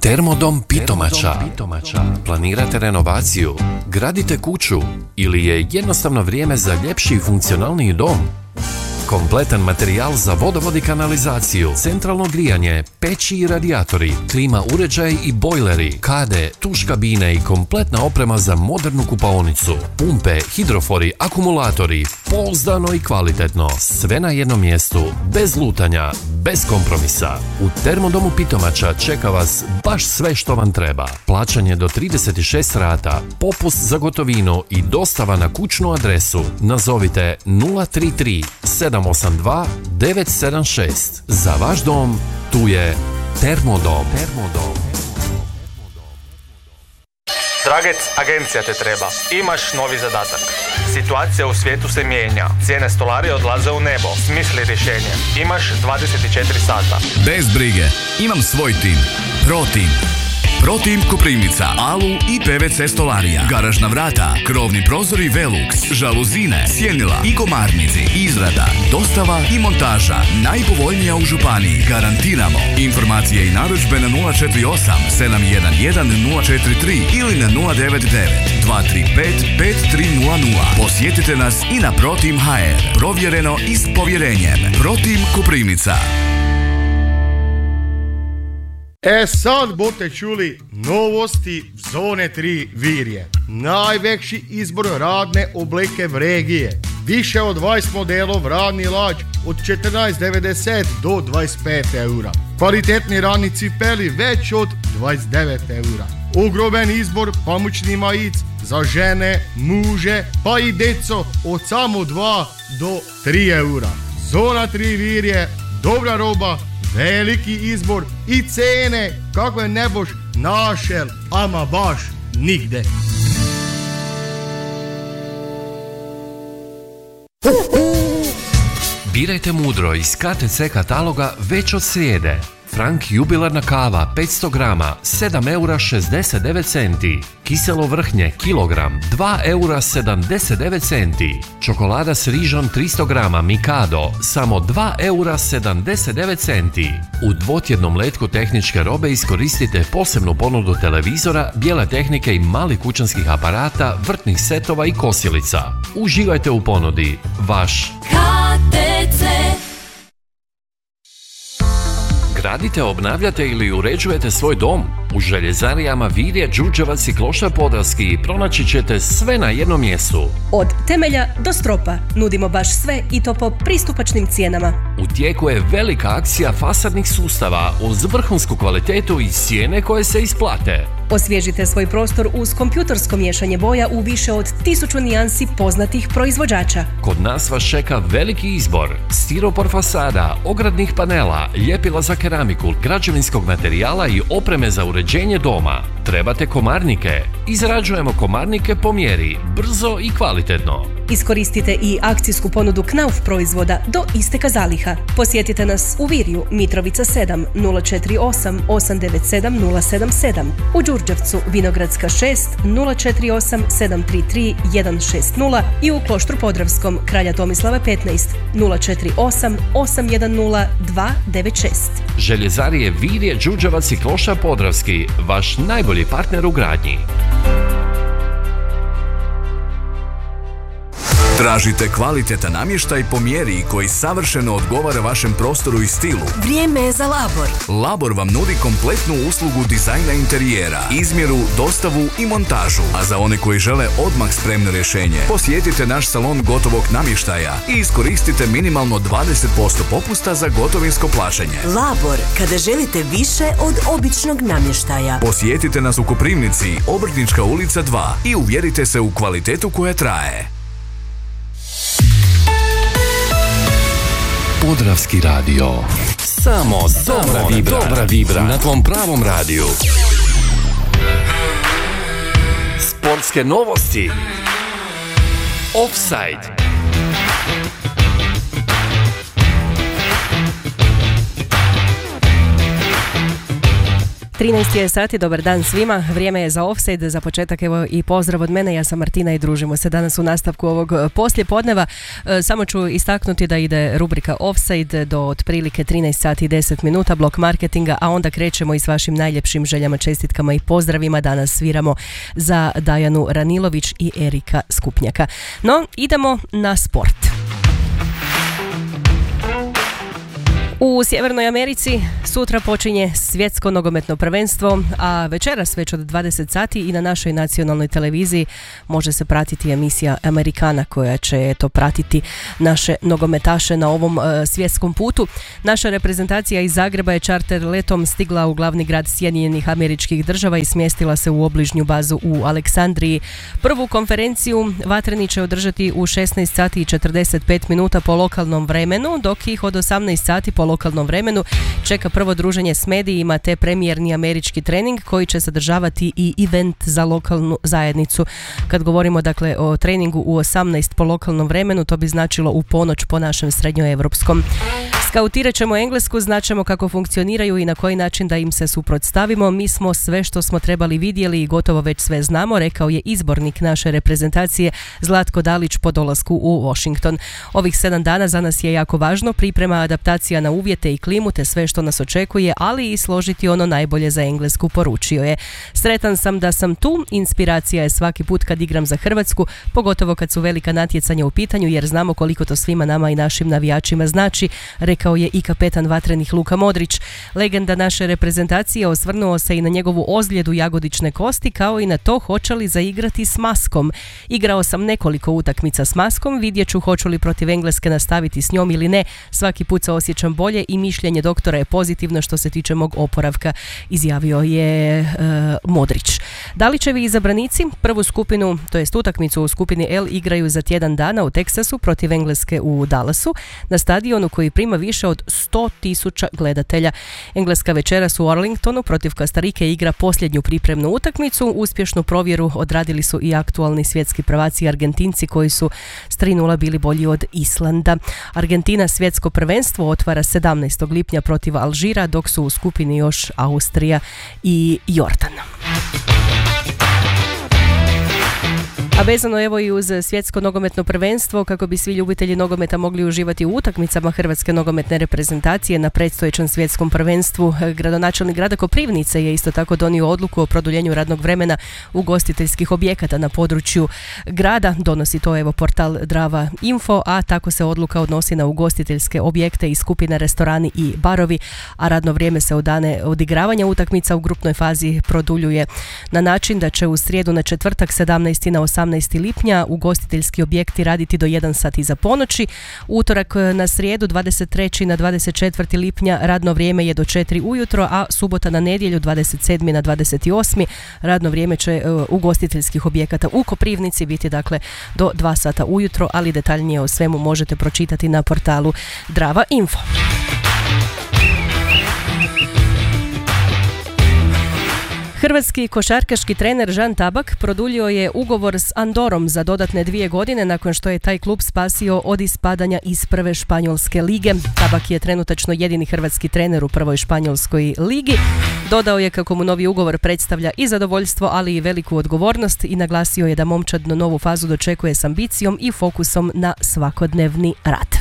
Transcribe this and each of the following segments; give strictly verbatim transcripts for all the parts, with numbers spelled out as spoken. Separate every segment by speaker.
Speaker 1: Termodom Pitomača. Planirate renovaciju, gradite kuću ili je jednostavno vrijeme za ljepši i funkcionalniji dom? Kompletan materijal za vodovod i kanalizaciju, centralno grijanje, peći i radijatori, klima uređaj i bojleri, kade, tuš kabine i kompletna oprema za modernu kupaonicu, pumpe, hidrofori, akumulatori, pouzdano i kvalitetno, sve na jednom mjestu, bez lutanja, bez kompromisa. U Termodomu Pitomača čeka vas baš sve što vam treba. Plaćanje do trideset šest rata, popust za gotovinu i dostava na kućnu adresu. Nazovite nula tri tri sedam osam dva devet sedam šest. Za vaš dom tu je Termodom. Termodom.
Speaker 2: Dragec, agencija te treba. Imaš novi zadatak. Situacija u svijetu se mijenja. Cijene stolarije odlaze u nebo. Smisli rješenje. Imaš dvadeset četiri sata.
Speaker 3: Bez brige. Imam svoj tim. Pro Team. Pro Team Koprivnica, Alu i P V C stolarija, garažna vrata, krovni prozori Velux, žaluzine, sjenila i komarnici, izrada, dostava i montaža. Najpovoljnija u županiji, garantiramo. Informacije i narudžbe na nula četiri osam sedam jedan jedan nula četiri tri ili na nula devet devet dva tri pet pet tri nula nula. Posjetite nas i na ProTeam H R. Provjereno i s povjerenjem. ProTeam Koprivnica.
Speaker 4: E sad bote čuli novosti Zone tri Virje. Najveći izbor radne oblike v regije. Više od dvadeset modelov radni lađ od četrnaest devedeset do dvadeset pet eura. Kvalitetni radni cipeli već od dvadeset devet eura. Ogromen izbor pamučni majic za žene, muže pa i deco od samo dva do tri eura. Zona tri Virje, dobra roba, veliki izbor i cene kako je ne boš našel, ama baš nigde.
Speaker 1: Birajte mudro iz K T C kataloga već od srijede. Frank jubilarna kava petsto grama sedam eura šezdeset devet centi. Kiselo vrhnje kilogram dva eura sedamdeset devet centi. Čokolada s rižom tristo grama Mikado samo dva eura sedamdeset devet centi. U dvotjednom letku tehničke robe iskoristite posebnu ponudu televizora, bijele tehnike i malih kućanskih aparata, vrtnih setova i kosilica. Uživajte u ponudi. Vaš
Speaker 5: K T C.
Speaker 1: Gradite, obnavljate ili uređujete svoj dom? U željezarijama Virje, Đurđevac i Kloštar Podravski pronaći ćete sve na jednom mjestu.
Speaker 6: Od temelja do stropa nudimo baš sve i to po pristupačnim cijenama.
Speaker 1: U tijeku je velika akcija fasadnih sustava uz vrhunsku kvalitetu i cijene koje se isplate.
Speaker 6: Osvježite svoj prostor uz kompjutorsko miješanje boja u više od tisuću nijansi poznatih proizvođača.
Speaker 1: Kod nas vas čeka veliki izbor stiropor fasada, ogradnih panela, ljepila za keramiku, građevinskog materijala i opreme za uređenje doma. Trebate komarnike? Izrađujemo komarnike po mjeri, brzo i kvalitetno.
Speaker 6: Iskoristite i akcijsku ponudu Knauf proizvoda do isteka zaliha. Posjetite nas u Virju, Mitrovica sedam, nula četiri osam osam devet sedam nula sedam sedam. U Đurđevcu, Vinogradska šest, nula četiri osam sedam tri tri jedan šest nula i u Kloštru Podravskom, Kralja Tomislava petnaest, nula četiri osam osam jedan nula dva devet šest.
Speaker 1: Željezarije Virje, Đurđevac i Kloštar Podravski, vaš najbolji partner u gradnji.
Speaker 3: Tražite kvalitetan namještaj po mjeri koji savršeno odgovara vašem prostoru i stilu.
Speaker 5: Vrijeme je za Labor.
Speaker 3: Labor vam nudi kompletnu uslugu dizajna interijera, izmjeru, dostavu i montažu. A za one koji žele odmah spremno rješenje, posjetite naš salon gotovog namještaja i iskoristite minimalno dvadeset posto popusta za gotovinsko plaćanje.
Speaker 5: Labor, kada želite više od običnog namještaja.
Speaker 3: Posjetite nas u Koprivnici, Obrtnička ulica dva i uvjerite se u kvalitetu koja traje.
Speaker 1: Podravski radio. Samo dobra vibra. Dobra vibra na tvom pravom radiju. Sportske novosti. Offside.
Speaker 6: trinaest je sati, dobar dan svima, vrijeme je za Offside, za početak evo i pozdrav od mene, ja sam Martina i družimo se danas u nastavku ovog poslijepodneva. Samo ću istaknuti da ide rubrika Offside do otprilike trinaest sati i deset minuta, blok marketinga, a onda krećemo i s vašim najljepšim željama, čestitkama i pozdravima. Danas sviramo za Dajanu Ranilović i Erika Skupnjaka. No, idemo na sport. U Sjevernoj Americi sutra počinje svjetsko nogometno prvenstvo, a večeras već od dvadeset sati i na našoj nacionalnoj televiziji može se pratiti emisija Amerikana koja će to pratiti naše nogometaše na ovom uh, svjetskom putu. Naša reprezentacija iz Zagreba je čarter letom stigla u glavni grad Sjedinjenih Američkih Država i smjestila se u obližnju bazu u Aleksandriji. Prvu konferenciju Vatreni će održati u šesnaest sati i četrdeset pet minuta po lokalnom vremenu, dok ih od osamnaest sati po lokalnom vremenu čeka prvo druženje s medijima te premijerni američki trening koji će sadržavati i event za lokalnu zajednicu. Kad govorimo dakle o treningu u osamnaest po lokalnom vremenu, to bi značilo u ponoć po našem srednjoevropskom. Skautirat ćemo Englesku, znaćemo kako funkcioniraju i na koji način da im se suprotstavimo. Mi smo sve što smo trebali vidjeli i gotovo već sve znamo, rekao je izbornik naše reprezentacije Zlatko Dalić po dolasku u Washington. Ovih sedam dana za nas je jako važno, priprema, adaptacija na uvjete i klimu te sve što nas očekuje, ali i složiti ono najbolje za Englesku, poručio je. Sretan sam da sam tu, inspiracija je svaki put kad igram za Hrvatsku, pogotovo kad su velika natjecanja u pitanju jer znamo koliko to svima nama i našim navijačima znači, rekao je i kapetan Vatrenih Luka Modrić. Legenda naše reprezentacije osvrnuo se i na njegovu ozljedu jagodične kosti kao i na to hoće li zaigrati s maskom. Igrao sam nekoliko utakmica s maskom, vidjet ću hoću li protiv Engleske nastaviti s njom ili ne. Svaki put se osjećam bolje i mišljenje doktora je pozitivno što se tiče mog oporavka, izjavio je uh, Modrić. Dalićevi izabranici prvu skupinu, to jest utakmicu u skupini L, igraju za tjedan dana u Teksasu protiv Engleske u Dallasu na stadionu koji prima više od sto tisuća gledatelja. Engleska večeras u Arlingtonu protiv Kostarike igra posljednju pripremnu utakmicu. Uspješnu provjeru odradili su i aktualni svjetski prvaci Argentinci koji su s tri nula bili bolji od Islanda. Argentina svjetsko prvenstvo otvara sedamnaestog lipnja protiv Alžira, dok su u skupini još Austrija i Jordan. A vezano evo i uz svjetsko nogometno prvenstvo, kako bi svi ljubitelji nogometa mogli uživati u utakmicama Hrvatske nogometne reprezentacije na predstojećem svjetskom prvenstvu, gradonačelnik grada Koprivnice je isto tako donio odluku o produljenju radnog vremena ugostiteljskih objekata na području grada. Donosi to evo portal Drava Info, a tako se odluka odnosi na ugostiteljske objekte i skupine restorani i barovi, a radno vrijeme se u dane odigravanja utakmica u grupnoj fazi produljuje na način da će u srijedu na četvrtak sedamnaesti na osamnaesti lipnja ugostiteljski objekti raditi do jedan sat iza ponoći. Utorak na srijedu dvadeset trećeg na dvadeset četvrtog lipnja radno vrijeme je do četiri ujutro, a subota na nedjelju dvadeset sedmog na dvadeset osmog radno vrijeme će uh, ugostiteljskih objekata u Koprivnici biti dakle do dva sata ujutro, ali detaljnije o svemu možete pročitati na portalu Drava Info. Hrvatski košarkaški trener Žan Tabak produljio je ugovor s Andorom za dodatne dvije godine nakon što je taj klub spasio od ispadanja iz prve španjolske lige. Tabak je trenutačno jedini hrvatski trener u prvoj španjolskoj ligi. Dodao je kako mu novi ugovor predstavlja i zadovoljstvo, ali i veliku odgovornost i naglasio je da momčad na novu fazu dočekuje s ambicijom i fokusom na svakodnevni rad.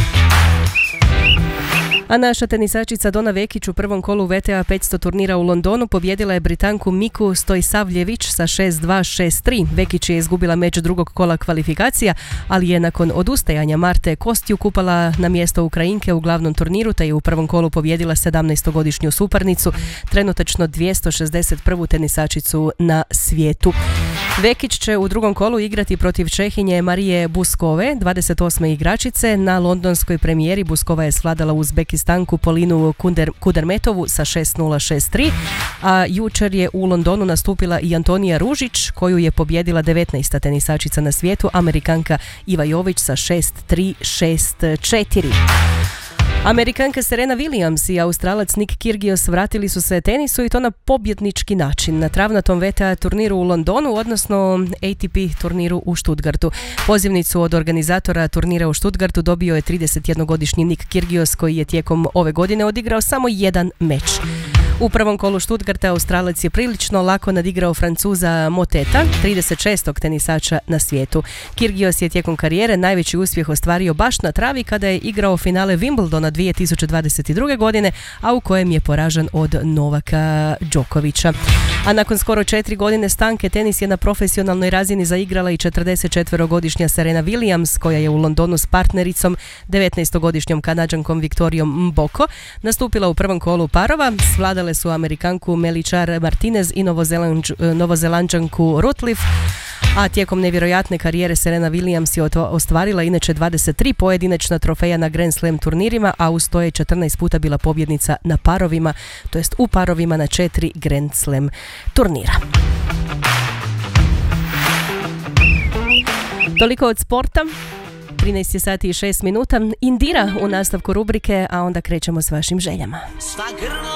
Speaker 6: A naša tenisačica Dona Vekić u prvom kolu V T A petsto turnira u Londonu pobjedila je Britanku Miku Stojsavljević sa šest dva šest tri. Vekić je izgubila meč drugog kola kvalifikacija, ali je nakon odustajanja Marte Kostju kupala na mjesto Ukrajinke u glavnom turniru, te je u prvom kolu pobjedila sedamnaestogodišnju suparnicu, trenutačno dvjesto šezdeset prvu tenisačicu na svijetu. Vekić će u drugom kolu igrati protiv Čehinje Marije Buskove, dvadeset osme igračice. Na londonskoj premijeri Buskova je svladala Uzbekistanku Polinu Kunder, Kudermetovu sa šest nula šest tri, a jučer je u Londonu nastupila i Antonija Ružić, koju je pobjedila devetnaesta tenisačica na svijetu, Amerikanka Iva Jović sa šest tri šest četiri. Amerikanka Serena Williams i Australac Nick Kyrgios vratili su se tenisu i to na pobjednički način na travnatom V T A turniru u Londonu, odnosno A T P turniru u Stuttgartu. Pozivnicu od organizatora turnira u Stuttgartu dobio je tridesetjednogodišnji Nick Kyrgios koji je tijekom ove godine odigrao samo jedan meč. U prvom kolu Stuttgarta Australac je prilično lako nadigrao Francuza Moteta, trideset šestog tenisača na svijetu. Kyrgios je tijekom karijere najveći uspjeh ostvario baš na travi kada je igrao finale Wimbledona dvije tisuće dvadeset druge. godine, a u kojem je poražen od Novaka Đokovića. A nakon skoro četiri godine stanke, tenis je na profesionalnoj razini zaigrala i četrdesetčetverogodišnja Serena Williams, koja je u Londonu s partnericom, devetnaestogodišnjom Kanađankom Viktorijom Mboko, nastupila u prvom kolu parova. Svladale su Amerikanku Melichar Martinez i Novozelandž- Novozelandžanku Rutliff. A tijekom nevjerojatne karijere Serena Williams je ostvarila inače dvadeset tri pojedinačna trofeja na Grand Slam turnirima, a uz to je četrnaest puta bila pobjednica na parovima, to jest u parovima na četiri Grand Slam turnira. Toliko od sporta. trinaest sati i šest minuta. Indira u nastavku rubrike, a onda krećemo s vašim željama.